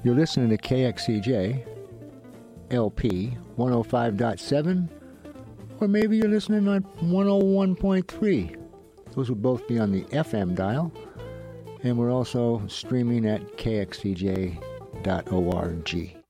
You're listening to KXCJ, LP 105.7, or maybe you're listening on 101.3. Those would both be on the FM dial, and we're also streaming at kxcj.org.